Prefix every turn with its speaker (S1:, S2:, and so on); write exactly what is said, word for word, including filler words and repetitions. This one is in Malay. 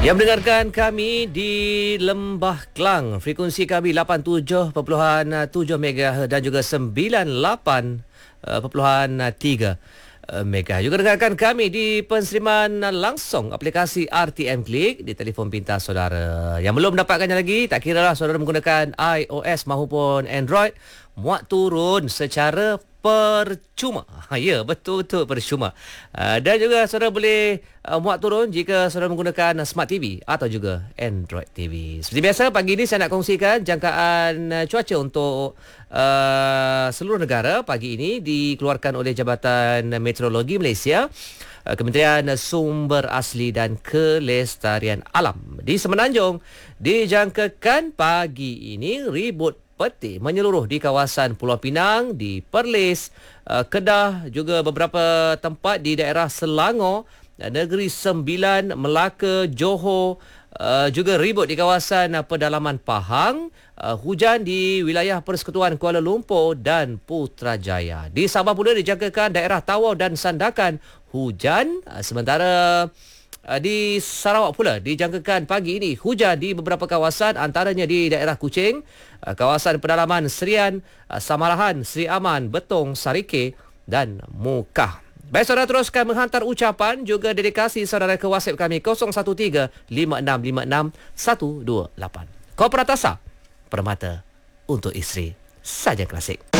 S1: Yang mendengarkan kami di Lembah Kelang, frekuensi kami lapan puluh tujuh perpuluhan tujuh megahertz dan juga sembilan puluh lapan perpuluhan tiga megahertz. Juga dengarkan kami di penseriman langsung aplikasi R T M Klik di telefon pintar saudara. Yang belum mendapatkannya lagi, tak kiralah saudara menggunakan iOS maupun Android, muat turun secara percuma. Ha, ya, betul-betul percuma. Uh, dan juga saudara boleh uh, muat turun jika saudara menggunakan Smart T V atau juga Android T V. Seperti biasa, pagi ini saya nak kongsikan jangkaan uh, cuaca untuk uh, seluruh negara. Pagi ini dikeluarkan oleh Jabatan Meteorologi Malaysia, uh, Kementerian Sumber Asli dan Kelestarian Alam. Di Semenanjung, dijangkakan pagi ini ribut peti menyeluruh di kawasan Pulau Pinang, di Perlis, uh, Kedah, juga beberapa tempat di daerah Selangor, Negeri Sembilan, Melaka, Johor, uh, juga ribut di kawasan uh, pedalaman Pahang, uh, hujan di wilayah Persekutuan Kuala Lumpur dan Putrajaya. Di Sabah pula dijangkakan daerah Tawau dan Sandakan hujan, uh, sementara di Sarawak pula dijangkakan pagi ini hujan di beberapa kawasan, antaranya di daerah Kuching, kawasan pedalaman Serian, Samarahan, Seri Aman, Betong, Sarike dan Mukah. Baik, saudara teruskan menghantar ucapan juga dedikasi saudara ke WhatsApp kami kosong satu tiga lima enam lima enam satu dua lapan. Kooperatasa, permata untuk isteri saja klasik.